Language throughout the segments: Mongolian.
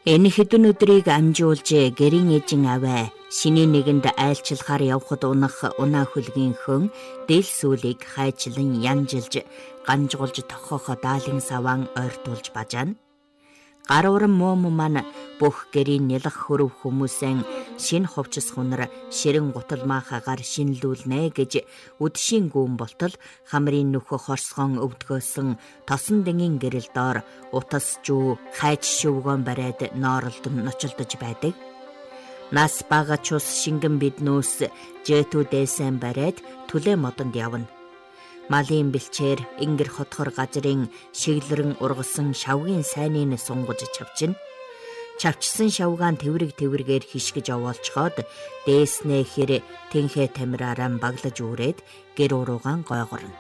Энэ хэдэн өдрийг амжуулж гэрийн эжин аваа шиний нэгэнд айлчлахаар явхад унах унаа хөлгийн хөн дээл сүлийг хайчлан янжилж ганжгуулж тохохо даалын саван ойртуулж бажаана. Гар уран муум маань бүх гэрийн нялх хөрөв хүмүүсэн шин ховчс хунар ширэн гуталмаахагаар шинлүүлнэ гэж үдшийн гүн болтол хамрын нөхө хорсгон өвдгөөсөн тосон дэнгийн гэрэл доор утас жүү хайч шөвгөн бариад нооролд ночилдож байдаг. Нас бага чус шингэн биднүүс жэтүүдээсэн бариад түлээ модонд явна. Малын бэлчээр ингэр хотхор газрын шиглэрэн ургасан шавгийн сайныг сунгаж чавчина. Чавчсан шавгаан тэврэг-тэврэгээр хишгэж овоолцоход дээснээ хэр тэнхээ тамираараа баглаж үүрээд гэр уруугаан гойгорно.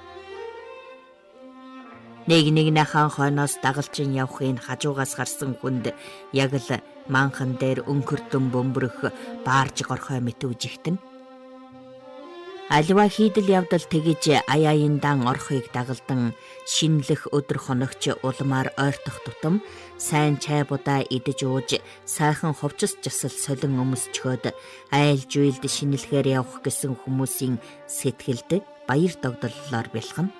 Нэг-нэгнийхэн хойноос дагалчин явахын хажуугаас гарсан хүнд яг л манхан дээр өнгөртөн бөмбөрөх баарж горхой мэтүүж ихтэн. Аливаа хийдэл явдал тэгэж аяаяндан орхыг дагалдан шинэлэх өдөр хоногч улмаар ойртох тутам сайн чай будаа идэж ууж сайхан ховчс жасал солин өмсчхөөд айл жуйлд шинэлхээр явах гэсэн хүмүүсийн сэтгэлд баяр догдоллоор бэлхэн.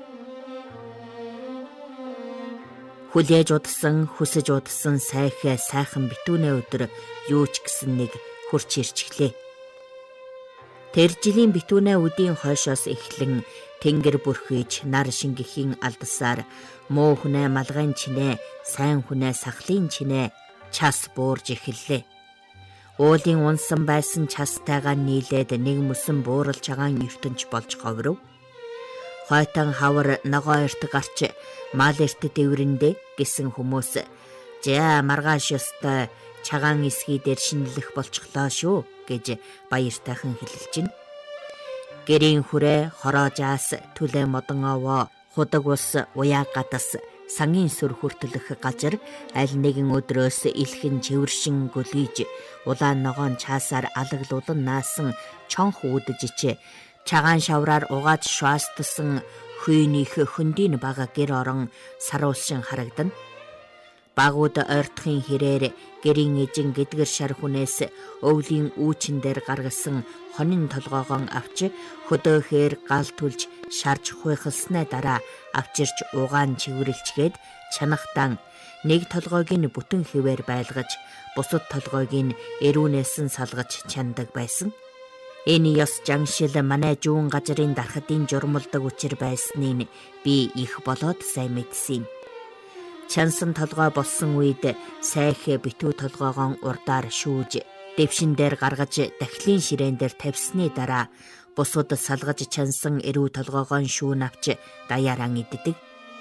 Хүлээж удсан, хүсэж удсан сайхан битүүнээ өдөр юу ч гэсэн нэг хурц ирчихлээ. Тэр жилийн битүүнээ үдийн хойшоос эхлэн тэнгэр бүрхийж нар шингэхийн алдсаар муу хүнээ малгайн чинээ, сайн хүнээ сахлын чинээ час буурж эхэллээ. Уулын унсан байсан частайгаа нийлээд нэг мөсөн бууралж байгаа ертөнч болж ховров. Хойтон хавар ногоо эрт гарч мал эрт дэврэндэ гэсэн хүмүүс "За маргааш ёстой чагаан эсгий дээр шинэлэх болчихлоо шүү" гэж баяртайхан хэлэлж байна. Гэрийн хүрээ, хороожаас, түлээ модон овоо, худаг ус, уяа гадас, сангийн сүр хүртэлэх газар аль нэгэн өдрөөс илхэн чивэршин гөлийж, улаан ногоон чаасаар алаглуулан наасан чонх үүдэж чагаан шавраар угааж шуастсан хүйнийх хөндийн бага гэр орон саруулшин харагдана. Багууд ойртохын хэрээр гэрийн эжин гэдгэр шар хүнээс өвлийн үүчин дээр гаргасан хонин толгоогон авч хөдөөхээр гал түлж шарж хуйхалснаа дараа авчирч угаан чивэрлчгээд чанахтан нэг толгойг нь бүтэн хэвээр байлгаж бусад толгойг нь эрүүнээс нь салгаж чандаг байсан. Энэ ёс жаншил манай жуун газрын дархадын журмалдаг учир байсныг би их болоод сайн мэдсэн. Чансан толгой болсон үед сайх битүү толгоогон урдаар шүүж дэвшин дээр гаргаж дахлын ширээн дээр тавьсны дараа бусууд салгаж чансан эрүү толгоогон шүүн авч даяараа иддэг.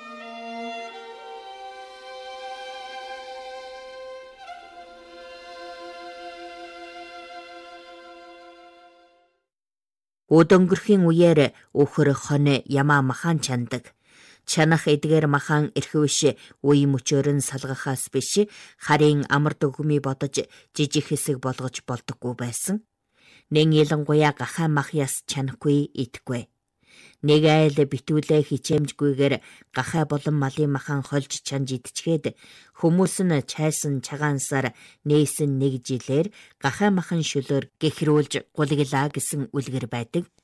Өдөнгөрхийн үеэр өхөр хонь ямаа махан чандаг. Чанах эдгээр махан эрхвиш үе мөчөөр нь салгахаас биш харийн амар дүгмий бодож жижиг хэсэг болгож болдоггүй байсан. Нэн ялангуяа гахай махяс чанахгүй идэхгүй. Нэг айл битүүлээ хичээмжгүйгээр гахай болон малын махан хольж чанж идчгээд хүмүүс нь чайсан чагаансаар нээсэн нэг жилээр гахай махан шөлөөр гэхрүүлж гулглаа гэсэн үлгэр байдаг.